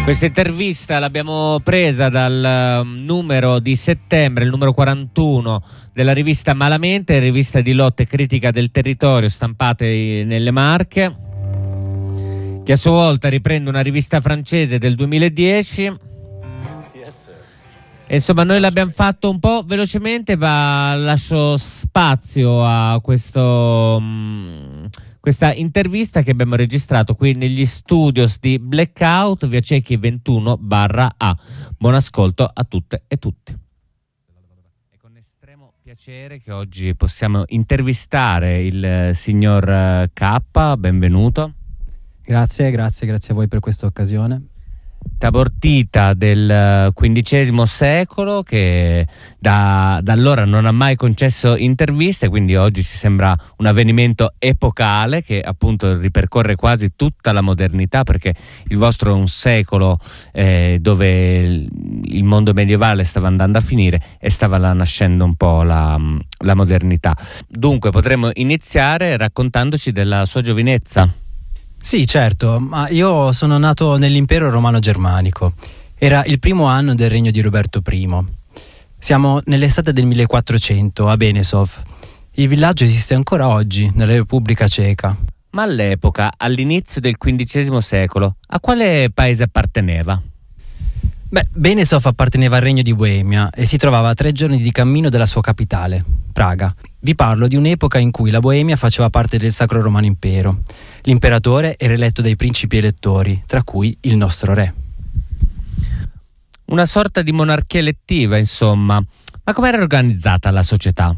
Questa intervista l'abbiamo presa dal numero di settembre, il numero 41 della rivista Malamente, rivista di lotta e critica del territorio stampate nelle Marche, che a sua volta riprende una rivista francese del 2010. E insomma, noi l'abbiamo fatto un po' velocemente, ma lascio spazio a questa intervista che abbiamo registrato qui negli studios di Blackout, via Cecchi 21/A. Buon ascolto a tutte e tutti. È con estremo piacere che oggi possiamo intervistare il signor K. Benvenuto. Grazie a voi per questa occasione. Tabortita del XV secolo, che da allora non ha mai concesso interviste, quindi oggi ci sembra un avvenimento epocale che appunto ripercorre quasi tutta la modernità, perché il vostro è un secolo dove il mondo medievale stava andando a finire e stava nascendo un po' la modernità. Dunque potremmo iniziare raccontandoci della sua giovinezza. Sì, certo, ma io sono nato nell'impero romano germanico. Era il primo anno del regno di Roberto I. Siamo nell'estate del 1400 a Benesov. Il villaggio esiste ancora oggi nella Repubblica Ceca. Ma all'epoca, all'inizio del XV secolo, a quale paese apparteneva? Benesov apparteneva al regno di Boemia e si trovava a 3 giorni di cammino dalla sua capitale, Praga. Vi parlo di un'epoca in cui la Boemia faceva parte del Sacro Romano Impero. L'imperatore era eletto dai principi elettori, tra cui il nostro re. Una sorta di monarchia elettiva, insomma. Ma com'era organizzata la società?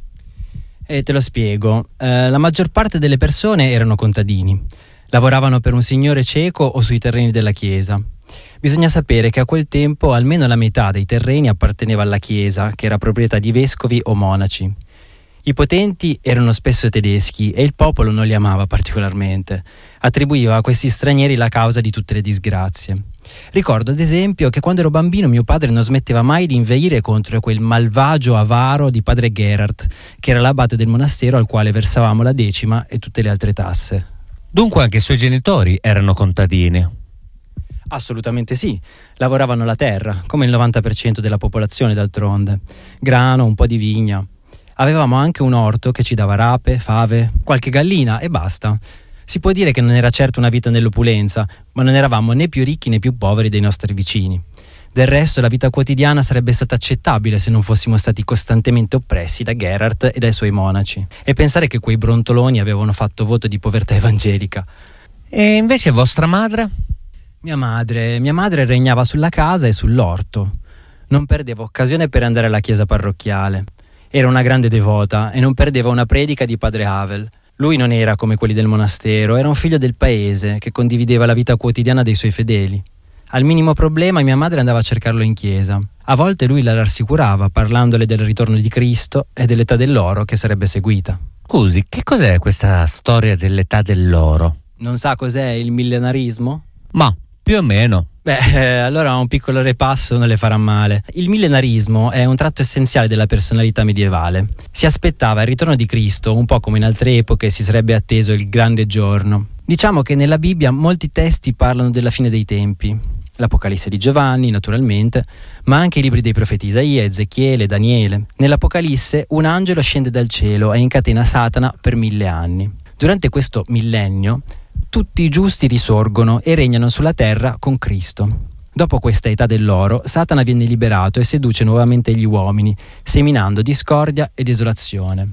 Te lo spiego. La maggior parte delle persone erano contadini. Lavoravano per un signore ceco o sui terreni della chiesa. Bisogna sapere che a quel tempo almeno la metà dei terreni apparteneva alla chiesa, che era proprietà di vescovi o monaci. I potenti erano spesso tedeschi e il popolo non li amava particolarmente. Attribuiva a questi stranieri la causa di tutte le disgrazie. Ricordo ad esempio che quando ero bambino mio padre non smetteva mai di inveire contro quel malvagio avaro di padre Gerhard, che era l'abate del monastero al quale versavamo la decima e tutte le altre tasse. Dunque anche i suoi genitori erano contadini? Assolutamente sì, lavoravano la terra, come il 90% della popolazione d'altronde. Grano, un po' di vigna. Avevamo anche un orto che ci dava rape, fave, qualche gallina e basta. Si può dire che non era certo una vita nell'opulenza, ma non eravamo né più ricchi né più poveri dei nostri vicini. Del resto la vita quotidiana sarebbe stata accettabile se non fossimo stati costantemente oppressi da Gerhard e dai suoi monaci. E pensare che quei brontoloni avevano fatto voto di povertà evangelica. E invece vostra madre? Mia madre regnava sulla casa e sull'orto. Non perdeva occasione per andare alla chiesa parrocchiale. Era una grande devota e non perdeva una predica di padre Havel. Lui non era come quelli del monastero, era un figlio del paese che condivideva la vita quotidiana dei suoi fedeli. Al minimo problema mia madre andava a cercarlo in chiesa. A volte lui la rassicurava, parlandole del ritorno di Cristo e dell'età dell'oro che sarebbe seguita. Scusi, che cos'è questa storia dell'età dell'oro? Non sa cos'è il millenarismo? Ma più o meno. Allora un piccolo ripasso non le farà male. Il millenarismo è un tratto essenziale della personalità medievale. Si aspettava il ritorno di Cristo, un po' come in altre epoche si sarebbe atteso il grande giorno. Diciamo che nella Bibbia molti testi parlano della fine dei tempi. L'Apocalisse di Giovanni, naturalmente, ma anche i libri dei profeti Isaia, Ezechiele, Daniele. Nell'Apocalisse un angelo scende dal cielo e incatena Satana per 1000 anni. Durante questo millennio tutti i giusti risorgono e regnano sulla terra con Cristo. Dopo questa età dell'oro, Satana viene liberato e seduce nuovamente gli uomini, seminando discordia e desolazione.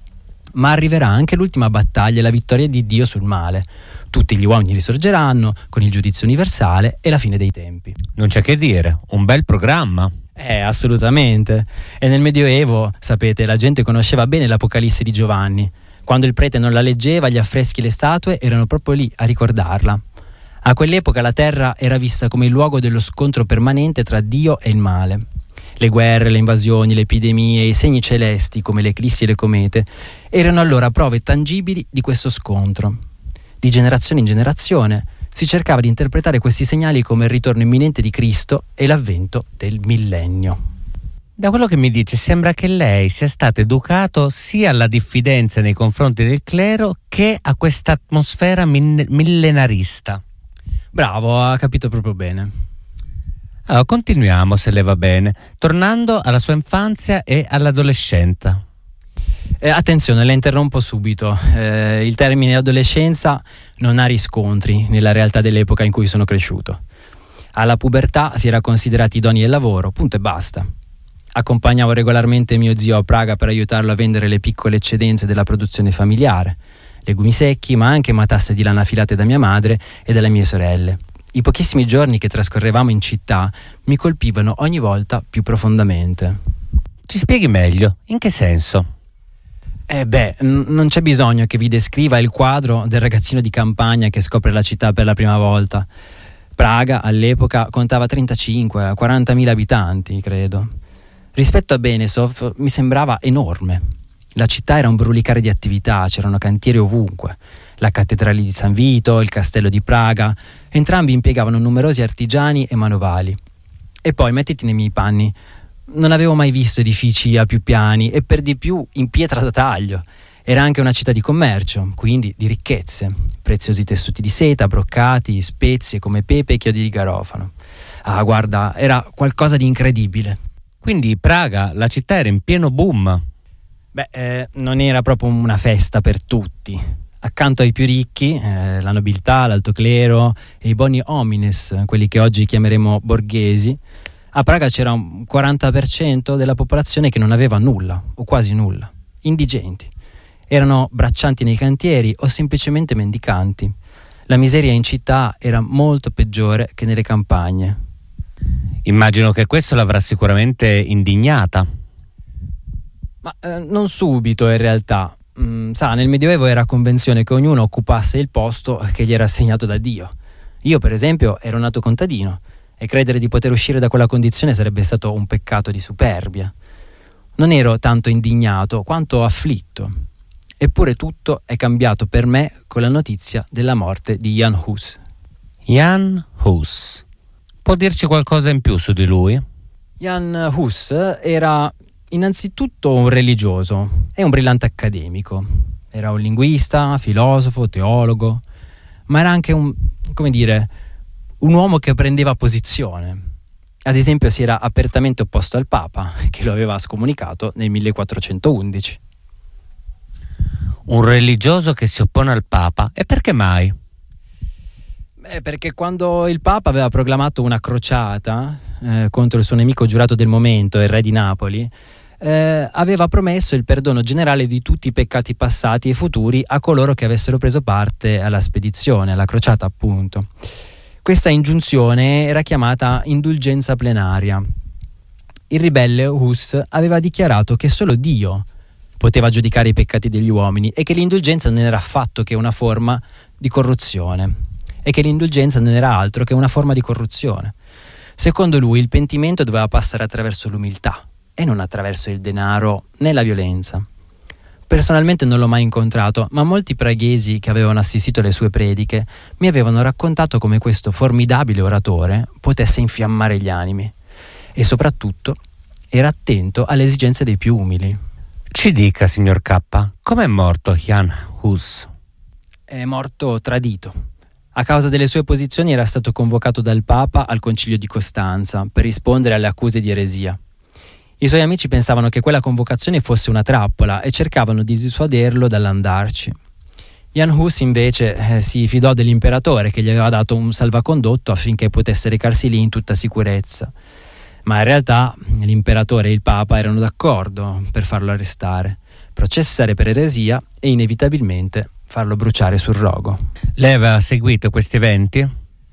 Ma arriverà anche l'ultima battaglia e la vittoria di Dio sul male. Tutti gli uomini risorgeranno con il giudizio universale e la fine dei tempi. Non c'è che dire, un bel programma. Assolutamente. E nel Medioevo, sapete, la gente conosceva bene l'Apocalisse di Giovanni. Quando il prete non la leggeva, gli affreschi e le statue erano proprio lì a ricordarla. A quell'epoca la terra era vista come il luogo dello scontro permanente tra Dio e il male. Le guerre, le invasioni, le epidemie, i segni celesti come le eclissi e le comete erano allora prove tangibili di questo scontro. Di generazione in generazione si cercava di interpretare questi segnali come il ritorno imminente di Cristo e l'avvento del millennio. Da quello che mi dice sembra che lei sia stato educato sia alla diffidenza nei confronti del clero che a questa atmosfera millenarista. Bravo, ha capito proprio bene. Allora, continuiamo se le va bene, tornando alla sua infanzia e all'adolescenza. Attenzione, la interrompo subito. Il termine adolescenza non ha riscontri nella realtà dell'epoca in cui sono cresciuto. Alla pubertà si era considerati idonei al lavoro, punto e basta. Accompagnavo regolarmente mio zio a Praga per aiutarlo a vendere le piccole eccedenze della produzione familiare, legumi secchi, ma anche matasse di lana filate da mia madre e dalle mie sorelle. I pochissimi giorni che trascorrevamo in città mi colpivano ogni volta più profondamente. Ci spieghi meglio? In che senso? Non c'è bisogno che vi descriva il quadro del ragazzino di campagna che scopre la città per la prima volta. Praga all'epoca contava 35-40.000 abitanti, credo. Rispetto a Benesov mi sembrava enorme. La città era un brulicare di attività, c'erano cantieri ovunque. La cattedrale di San Vito, il castello di Praga, entrambi impiegavano numerosi artigiani e manovali. E poi mettiti nei miei panni. Non avevo mai visto edifici a più piani e per di più in pietra da taglio. Era anche una città di commercio, quindi di ricchezze. Preziosi tessuti di seta, broccati, spezie come pepe e chiodi di garofano. Ah, guarda, era qualcosa di incredibile. Quindi Praga, la città era in pieno boom. Non era proprio una festa per tutti. Accanto ai più ricchi, la nobiltà, l'alto clero e i boni homines, quelli che oggi chiameremo borghesi, a Praga c'era un 40% della popolazione che non aveva nulla, o quasi nulla, indigenti. Erano braccianti nei cantieri o semplicemente mendicanti. La miseria in città era molto peggiore che nelle campagne. Immagino che questo l'avrà sicuramente indignata. Ma non subito in realtà. Nel Medioevo era convenzione che ognuno occupasse il posto che gli era assegnato da Dio. Io, per esempio, ero nato contadino e credere di poter uscire da quella condizione sarebbe stato un peccato di superbia. Non ero tanto indignato quanto afflitto. Eppure tutto è cambiato per me con la notizia della morte di Jan Hus. Jan Hus. Può dirci qualcosa in più su di lui? Jan Hus era innanzitutto un religioso e un brillante accademico. Era un linguista, filosofo, teologo, ma era anche un uomo che prendeva posizione. Ad esempio si era apertamente opposto al Papa, che lo aveva scomunicato nel 1411. Un religioso che si oppone al Papa. E perché mai? Perché quando il Papa aveva proclamato una crociata contro il suo nemico giurato del momento, il re di Napoli, aveva promesso il perdono generale di tutti i peccati passati e futuri a coloro che avessero preso parte alla spedizione, alla crociata appunto. Questa ingiunzione era chiamata indulgenza plenaria. Il ribelle Hus aveva dichiarato che solo Dio poteva giudicare i peccati degli uomini e che l'indulgenza non era affatto che una forma di corruzione. E che l'indulgenza non era altro che una forma di corruzione. Secondo lui il pentimento doveva passare attraverso l'umiltà e non attraverso il denaro né la violenza. Personalmente non l'ho mai incontrato, ma molti praghesi che avevano assistito alle sue prediche mi avevano raccontato come questo formidabile oratore potesse infiammare gli animi e soprattutto era attento alle esigenze dei più umili. Ci dica, signor K, com'è morto Jan Hus? È morto tradito. A causa delle sue posizioni era stato convocato dal Papa al Concilio di Costanza per rispondere alle accuse di eresia. I suoi amici pensavano che quella convocazione fosse una trappola e cercavano di dissuaderlo dall'andarci. Jan Hus invece si fidò dell'imperatore che gli aveva dato un salvacondotto affinché potesse recarsi lì in tutta sicurezza. Ma in realtà l'imperatore e il Papa erano d'accordo per farlo arrestare, processare per eresia e inevitabilmente farlo bruciare sul rogo. Lei aveva seguito questi eventi?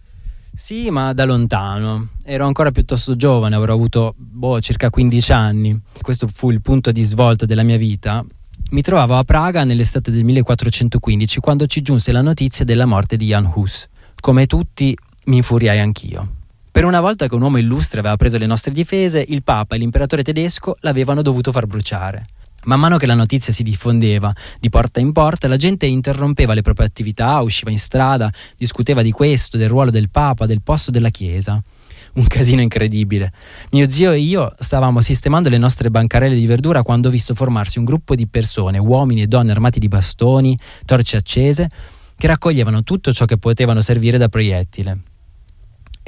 Sì, ma da lontano. Ero ancora piuttosto giovane, avrò avuto circa 15 anni. Questo fu il punto di svolta della mia vita. Mi trovavo a Praga nell'estate del 1415 quando ci giunse la notizia della morte di Jan Hus. Come tutti, mi infuriai anch'io. Per una volta che un uomo illustre aveva preso le nostre difese, il Papa e l'imperatore tedesco l'avevano dovuto far bruciare. Man mano che la notizia si diffondeva di porta in porta, la gente interrompeva le proprie attività, usciva in strada, discuteva di questo, del ruolo del Papa, del posto della Chiesa. Un casino incredibile. Mio zio e io stavamo sistemando le nostre bancarelle di verdura quando ho visto formarsi un gruppo di persone, uomini e donne armati di bastoni, torce accese, che raccoglievano tutto ciò che potevano servire da proiettile.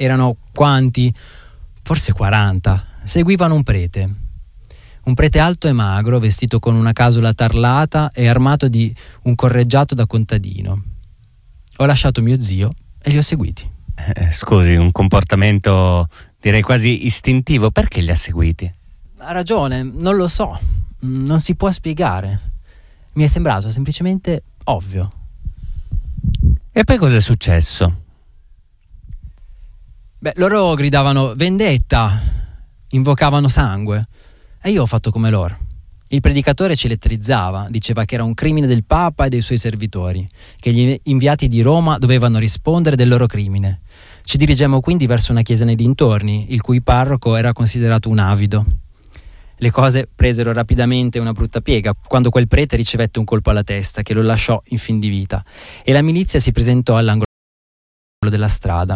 Erano quanti? Forse 40. Seguivano un prete. Un prete alto e magro, vestito con una casula tarlata e armato di un correggiato da contadino. Ho lasciato mio zio e li ho seguiti. Scusi, un comportamento direi quasi istintivo. Perché li ha seguiti? Ha ragione, non lo so. Non si può spiegare. Mi è sembrato semplicemente ovvio. E poi cosa è successo? Beh, loro gridavano vendetta, invocavano sangue. E io ho fatto come loro. Il predicatore ci elettrizzava, diceva che era un crimine del Papa e dei suoi servitori, che gli inviati di Roma dovevano rispondere del loro crimine. Ci dirigemmo quindi verso una chiesa nei dintorni, il cui parroco era considerato un avido. Le cose presero rapidamente una brutta piega quando quel prete ricevette un colpo alla testa che lo lasciò in fin di vita e la milizia si presentò all'angolo della strada.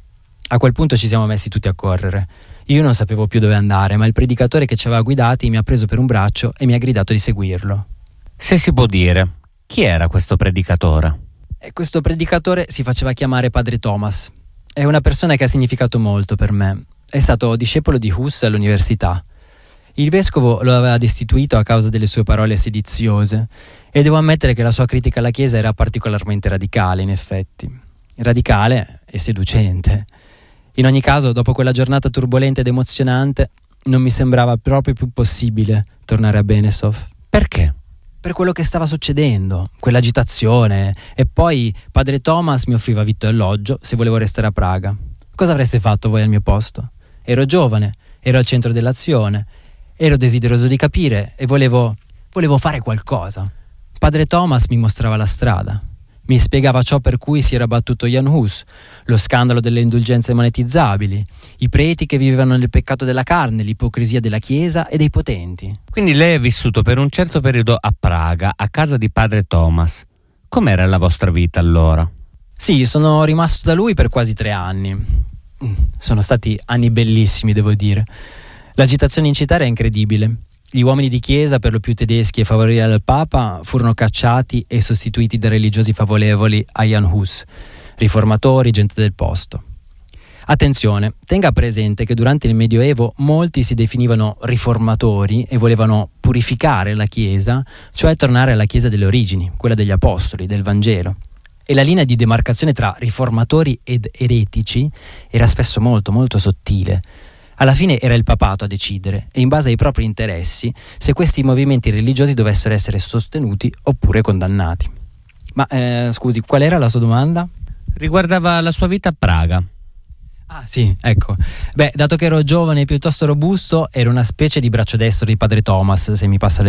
A quel punto ci siamo messi tutti a correre. Io non sapevo più dove andare, ma il predicatore che ci aveva guidati mi ha preso per un braccio e mi ha gridato di seguirlo. Se si può dire, chi era questo predicatore? E questo predicatore si faceva chiamare Padre Thomas. È una persona che ha significato molto per me. È stato discepolo di Hus all'università. Il vescovo lo aveva destituito a causa delle sue parole sediziose e devo ammettere che la sua critica alla Chiesa era particolarmente radicale, in effetti. Radicale e seducente. In ogni caso, dopo quella giornata turbolenta ed emozionante, non mi sembrava proprio più possibile tornare a Benešov. Perché? Per quello che stava succedendo, quell'agitazione, e poi Padre Thomas mi offriva vitto e alloggio se volevo restare a Praga. Cosa avreste fatto voi al mio posto? Ero giovane, ero al centro dell'azione, ero desideroso di capire e volevo fare qualcosa. Padre Thomas mi mostrava la strada. Mi spiegava ciò per cui si era battuto Jan Hus, lo scandalo delle indulgenze monetizzabili, i preti che vivevano nel peccato della carne, l'ipocrisia della Chiesa e dei potenti. Quindi lei è vissuto per un certo periodo a Praga, a casa di Padre Thomas. Com'era la vostra vita allora? Sì, sono rimasto da lui per quasi 3 anni. Sono stati anni bellissimi, devo dire. L'agitazione in città era incredibile. Gli uomini di chiesa, per lo più tedeschi e favorevoli al Papa, furono cacciati e sostituiti da religiosi favorevoli a Jan Hus, riformatori, gente del posto. Attenzione, tenga presente che durante il Medioevo molti si definivano riformatori e volevano purificare la Chiesa, cioè tornare alla Chiesa delle origini, quella degli Apostoli, del Vangelo. E la linea di demarcazione tra riformatori ed eretici era spesso molto, molto sottile. Alla fine era il papato a decidere, e in base ai propri interessi, se questi movimenti religiosi dovessero essere sostenuti oppure condannati. Ma scusi, qual era la sua domanda? Riguardava la sua vita a Praga. Ah sì, ecco. Beh, dato che ero giovane e piuttosto robusto, ero una specie di braccio destro di Padre Thomas, se mi passa